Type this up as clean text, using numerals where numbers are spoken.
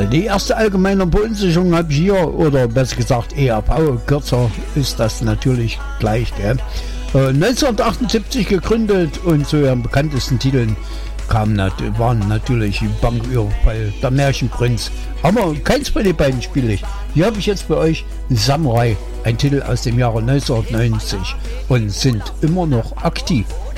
Die erste allgemeine Verunsicherung habe ich hier, oder besser gesagt ERV, kürzer ist das natürlich gleich. 1978 gegründet und zu ihren bekanntesten Titeln waren natürlich Banküberfall, der Märchenprinz. Aber keins von den beiden spiele ich. Hier habe ich jetzt bei euch Samurai, ein Titel aus dem Jahre 1990 und sind immer noch aktiv.